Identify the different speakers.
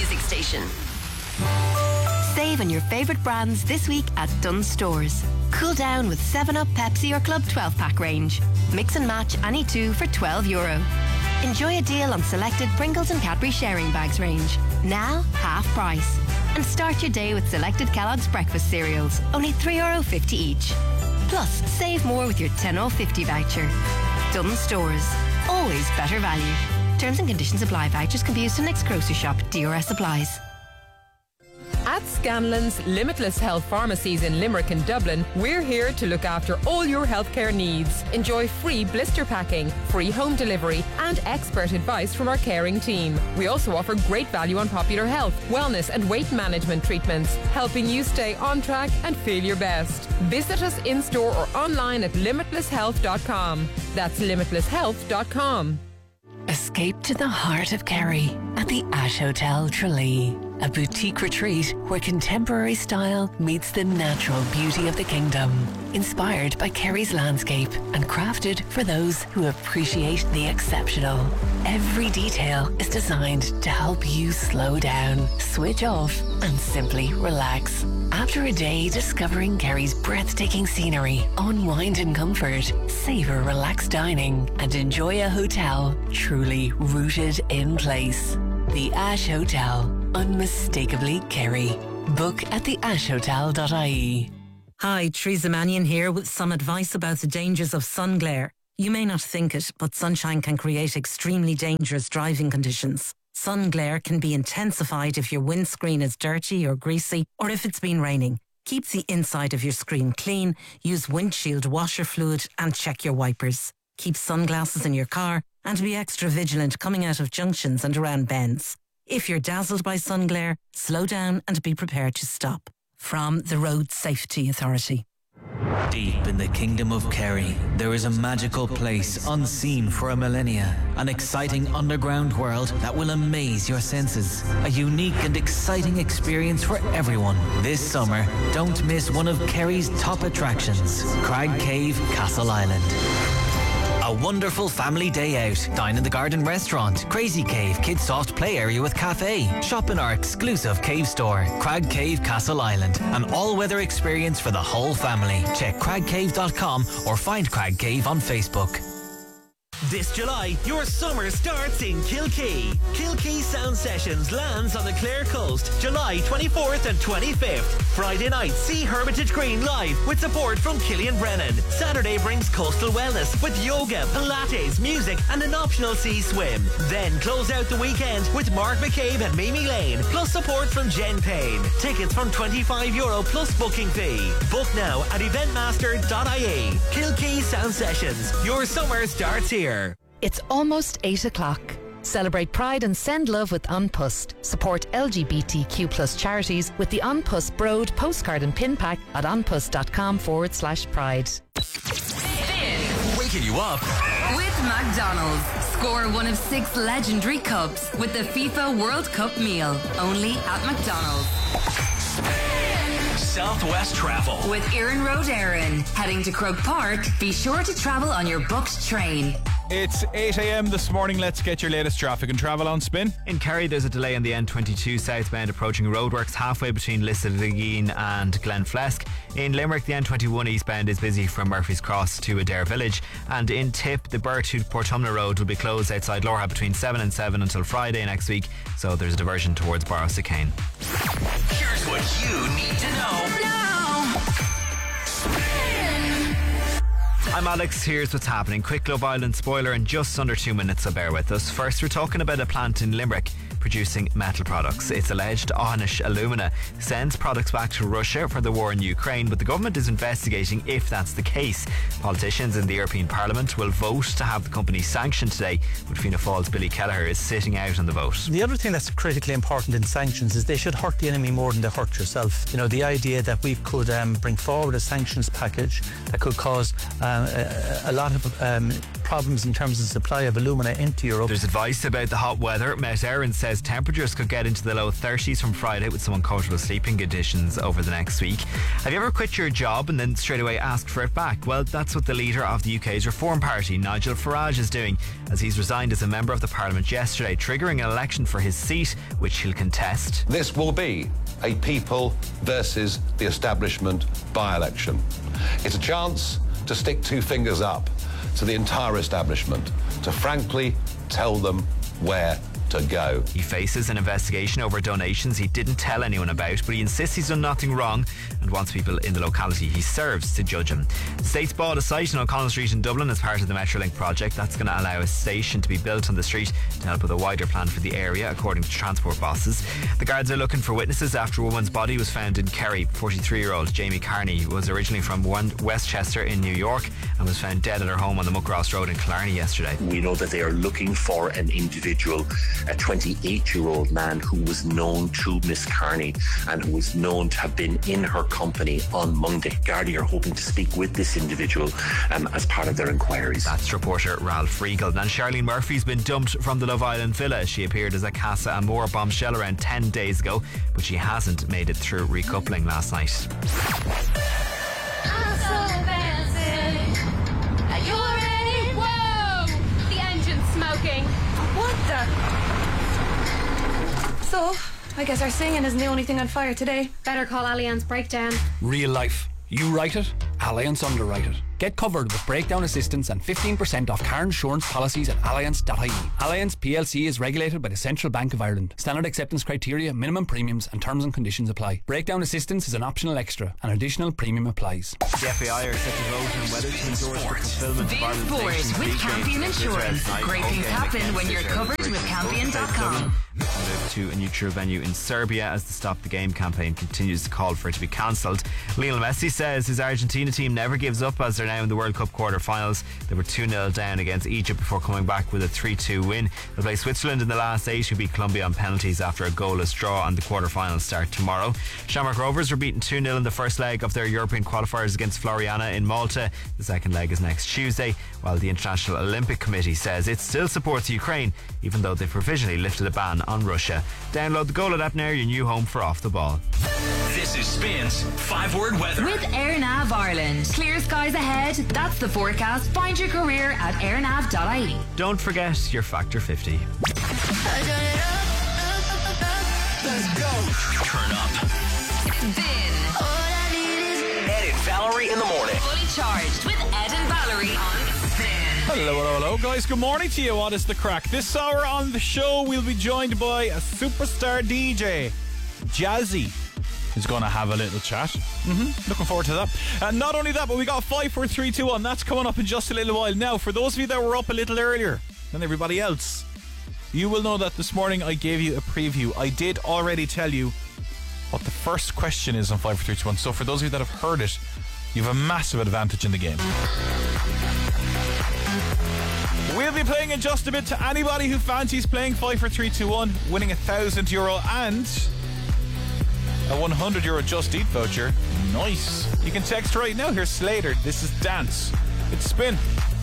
Speaker 1: music station. Save on your favourite brands this week at Dunnes Stores. Cool down with 7up, Pepsi or Club 12-pack range. Mix and match any two for €12. Enjoy a deal on selected Pringles and Cadbury sharing bags range. Now, half price. And start your day with selected Kellogg's breakfast cereals, only €3.50 each. Plus, save more with your 10.50 voucher. Dunnes Stores. Always better value. Terms and conditions apply. Vouchers can be used in next grocery shop. DRS applies.
Speaker 2: At Scanlon's Limitless Health Pharmacies in Limerick and Dublin, we're here to look after all your healthcare needs. Enjoy free blister packing, free home delivery and expert advice from our caring team. We also offer great value on popular health, wellness and weight management treatments, helping you stay on track and feel your best. Visit us in-store or online at limitlesshealth.com. That's limitlesshealth.com.
Speaker 3: Escape to the heart of Kerry at the Ash Hotel Tralee. A boutique retreat where contemporary style meets the natural beauty of the kingdom. Inspired by Kerry's landscape and crafted for those who appreciate the exceptional. Every detail is designed to help you slow down, switch off and simply relax. After a day discovering Kerry's breathtaking scenery, unwind in comfort, savour relaxed dining and enjoy a hotel truly rooted in place. The Ash Hotel, unmistakably Kerry. Book at theashhotel.ie.
Speaker 4: Hi, Teresa Mannion here with some advice about the dangers of sun glare. You may not think it, but sunshine can create extremely dangerous driving conditions. Sun glare can be intensified if your windscreen is dirty or greasy, or if it's been raining. Keep the inside of your screen clean, use windshield washer fluid and check your wipers. Keep sunglasses in your car and be extra vigilant coming out of junctions and around bends. If you're dazzled by sun glare, slow down and be prepared to stop. From the Road Safety Authority.
Speaker 5: Deep in the kingdom of Kerry, there is a magical place unseen for a millennia. An exciting underground world that will amaze your senses. A unique and exciting experience for everyone. This summer, don't miss one of Kerry's top attractions, Crag Cave Castle Island. A wonderful family day out. Dine in the Garden Restaurant, Crazy Cave Kids Soft Play Area with cafe. Shop in our exclusive cave store, Crag Cave Castle Island. An all-weather experience for the whole family. Check cragcave.com or find Crag Cave on Facebook.
Speaker 6: This July, your summer starts in Kilkee. Kilkee Sound Sessions lands on the Clare Coast, July 24th and 25th. Friday night, see Hermitage Green live with support from Killian Brennan. Saturday brings coastal wellness with yoga, Pilates, music and an optional sea swim. Then close out the weekend with Mark McCabe and Mimi Lane, plus support from Jen Payne. Tickets from €25 plus booking fee. Book now at eventmaster.ie. Kilkee Sound Sessions. Your summer starts here.
Speaker 7: It's almost 8 o'clock. Celebrate Pride and send love with Unpussed. Support LGBTQ plus charities with the Unpussed Broad postcard and pin pack at unpussed.com/pride.
Speaker 6: Waking you up
Speaker 1: With McDonald's. Score one of 6 legendary cups with the FIFA World Cup meal. Only at McDonald's.
Speaker 6: Southwest Travel
Speaker 1: With Erin Road Erin. Heading to Croke Park, be sure to travel on your booked train.
Speaker 8: It's 8 a.m. this morning. Let's get your latest traffic and travel on Spin.
Speaker 9: In Kerry, there's a delay on the N22 southbound approaching roadworks halfway between Lissadageen and Glenflesk. In Limerick, the N21 eastbound is busy from Murphy's Cross to Adair Village. And in Tip, the Bur to Portumna Road will be closed outside Lorha between 7 and 7 until Friday next week. So there's a diversion towards Borrowsicane.
Speaker 6: Here's what you need to know.
Speaker 9: I'm Alex, here's what's happening. Quick Love Island spoiler in just under 2 minutes, so bear with us. First, we're talking about a plant in Limerick producing metal products. It's alleged Anish Alumina sends products back to Russia for the war in Ukraine, but the government is investigating if that's the case. Politicians in the European Parliament will vote to have the company sanctioned today, but Fianna Fáil's Billy Kelleher is sitting out on the vote.
Speaker 10: The other thing that's critically important in sanctions is they should hurt the enemy more than they hurt yourself. You know, the idea that we could bring forward a sanctions package that could cause a lot of problems in terms of supply of alumina into Europe.
Speaker 9: There's advice about the hot weather. Met Éireann says temperatures could get into the low 30s from Friday with some uncomfortable sleeping conditions over the next week. Have you ever quit your job and then straight away asked for it back? Well, that's what the leader of the UK's Reform Party, Nigel Farage, is doing, as he's resigned as a member of the Parliament yesterday, triggering an election for his seat, which he'll contest.
Speaker 11: This will be a people versus the establishment by-election. It's a chance to stick two fingers up to the entire establishment, to frankly tell them where to go.
Speaker 9: He faces an investigation over donations he didn't tell anyone about, but he insists he's done nothing wrong and wants people in the locality he serves to judge him. The state's bought a site on O'Connell Street in Dublin as part of the Metrolink project. That's going to allow a station to be built on the street to help with a wider plan for the area, according to transport bosses. The guards are looking for witnesses after a woman's body was found in Kerry. 43-year-old Jamie Carney was originally from Westchester in New York and was found dead at her home on the Muckross Road in Killarney yesterday.
Speaker 12: We know that they are looking for an individual, a 28-year-old man who was known to Miss Carney and who was known to have been in her company on Monday. Gardaí are hoping to speak with this individual as part of their inquiries.
Speaker 9: That's reporter Ralph Riegel. And Charlene Murphy's been dumped from the Love Island villa. She appeared as a Casa Amor bombshell around 10 days ago, but she hasn't made it through recoupling last night.
Speaker 13: I'm so fancy. Are you ready? Whoa! The engine's smoking. What the? So, I guess our singing isn't the only thing on fire today. Better call Allianz Breakdown.
Speaker 14: Real life. You write it, Allianz underwrite it. Get covered with breakdown assistance and 15% off car insurance policies at allianz.ie. Allianz plc is regulated by the Central Bank of Ireland. Standard acceptance criteria, minimum premiums and terms and conditions apply. Breakdown assistance is an optional extra. An additional premium applies.
Speaker 9: The FAI are set to vote on whether to endorse the fulfilment of Ireland's nation's
Speaker 15: with Campion Insurance. Great things happen when you're covered with Campion.com.
Speaker 9: Move to a neutral venue in Serbia as the Stop the Game campaign continues to call for it to be cancelled. Lionel Messi says his Argentina team never gives up as they're now in the World Cup quarter-finals. They were 2-0 down against Egypt before coming back with a 3-2 win. They'll play Switzerland in the last 8, who beat Colombia on penalties after a goalless draw, and the quarter-finals start tomorrow. Shamrock Rovers were beaten 2-0 in the first leg of their European qualifiers against Floriana in Malta. The second leg is next Tuesday, while the International Olympic Committee says it still supports Ukraine, even though they've provisionally lifted a ban on Russia. Download the Goal app now, your new home for Off the Ball.
Speaker 6: This is Spins 5-word weather
Speaker 15: with AirNav Ireland. Clear skies ahead. That's the forecast. Find your career at airnav.ie.
Speaker 9: Don't forget your Factor 50.
Speaker 6: Let's go. Turn up.
Speaker 15: Spin.
Speaker 6: Ed and Valerie in the morning.
Speaker 15: Fully charged with Ed and Valerie on Spin.
Speaker 8: Hello, guys. Good morning to you. What is the crack? This hour on the show, we'll be joined by a superstar DJ, Jazzy, who's going to have a little chat. Looking forward to that. And not only that, but we got 5, 4, 3, 2, 1. That's coming up in just a little while. Now, for those of you that were up a little earlier than everybody else, you will know that this morning I gave you a preview. I did already tell you what the first question is on 5, 4, 3, 2, 1. So for those of you that have heard it, you have a massive advantage in the game. We'll be playing in just a bit. To anybody who fancies playing 5, 4, 3, 2, 1, winning €1,000 and a €100 Just Eat voucher. Nice. You can text right now. Here's Slater. This is Dance. It's Spin.